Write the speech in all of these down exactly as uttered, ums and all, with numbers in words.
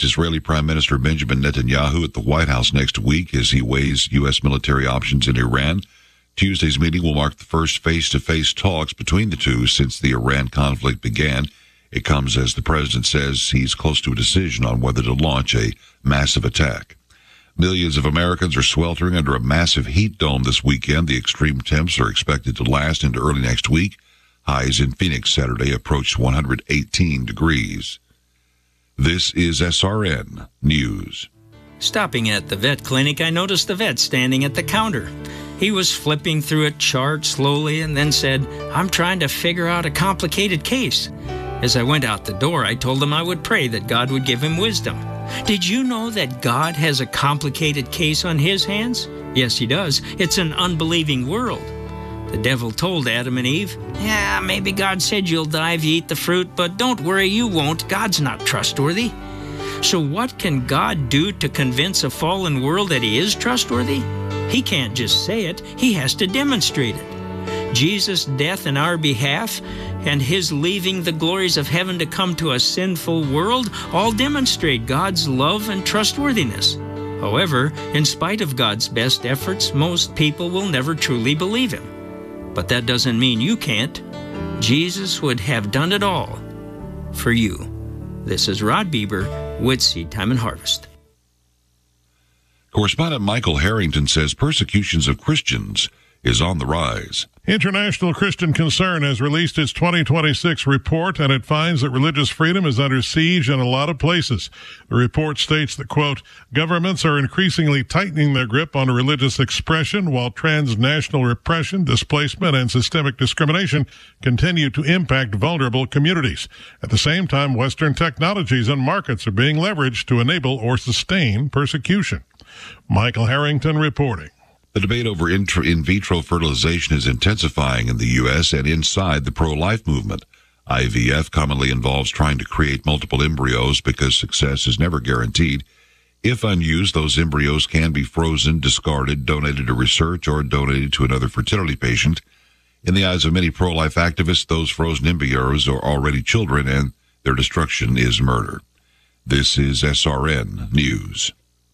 Israeli Prime Minister Benjamin Netanyahu at the White House next week as he weighs U S military options in Iran. Tuesday's meeting will mark the first face-to-face talks between the two since the Iran conflict began. It comes as the president says he's close to a decision on whether to launch a massive attack. Millions of Americans are sweltering under a massive heat dome this weekend. The extreme temps are expected to last into early next week. Highs in Phoenix Saturday approached one hundred eighteen degrees. This is S R N News. Stopping at the vet clinic, I noticed the vet standing at the counter. He was flipping through a chart slowly and then said, "I'm trying to figure out a complicated case." As I went out the door, I told him I would pray that God would give him wisdom. Did you know that God has a complicated case on his hands? Yes, he does. It's an unbelieving world. The devil told Adam and Eve, "Yeah, maybe God said you'll die if you eat the fruit, but don't worry, you won't. God's not trustworthy." So what can God do to convince a fallen world that he is trustworthy? He can't just say it. He has to demonstrate it. Jesus' death in our behalf and his leaving the glories of heaven to come to a sinful world all demonstrate God's love and trustworthiness. However, in spite of God's best efforts, most people will never truly believe him. But that doesn't mean you can't. Jesus would have done it all for you. This is Rod Bieber with Seed Time and Harvest. Correspondent Michael Harrington says persecutions of Christians is on the rise. International Christian Concern has released its twenty twenty-six report, and it finds that religious freedom is under siege in a lot of places. The report states that, quote, governments are increasingly tightening their grip on religious expression while transnational repression, displacement, and systemic discrimination continue to impact vulnerable communities. At the same time, Western technologies and markets are being leveraged to enable or sustain persecution. Michael Harrington reporting. The debate over in vitro fertilization is intensifying in the U S and inside the pro-life movement. I V F commonly involves trying to create multiple embryos because success is never guaranteed. If unused, those embryos can be frozen, discarded, donated to research, or donated to another fertility patient. In the eyes of many pro-life activists, those frozen embryos are already children, and their destruction is murder. This is S R N News.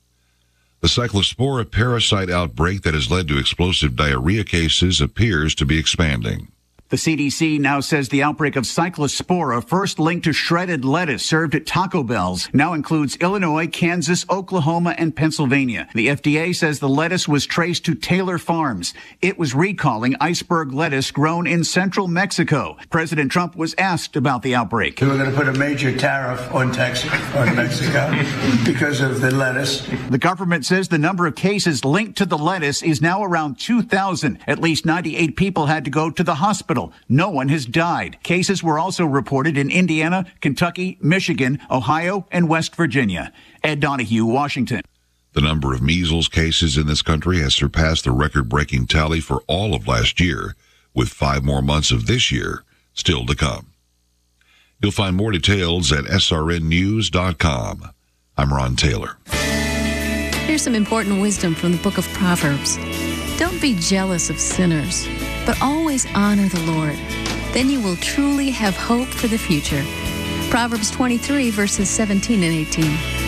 The cyclospora parasite outbreak that has led to explosive diarrhea cases appears to be expanding. The C D C now says the outbreak of cyclospora, first linked to shredded lettuce served at Taco Bell's, now includes Illinois, Kansas, Oklahoma, and Pennsylvania. The F D A says the lettuce was traced to Taylor Farms. It was recalling iceberg lettuce grown in central Mexico. President Trump was asked about the outbreak. We're going to put a major tariff on Texas, on Mexico because of the lettuce. The government says the number of cases linked to the lettuce is now around two thousand. At least ninety-eight people had to go to the hospital. No one has died. Cases were also reported in Indiana, Kentucky, Michigan, Ohio, and West Virginia. Ed Donahue, Washington. The number of measles cases in this country has surpassed the record-breaking tally for all of last year, with five more months of this year still to come. You'll find more details at S R N news dot com. I'm Ron Taylor. Here's some important wisdom from the book of Proverbs. Don't be jealous of sinners, but always honor the Lord. Then you will truly have hope for the future. Proverbs twenty-three, verses seventeen and eighteen.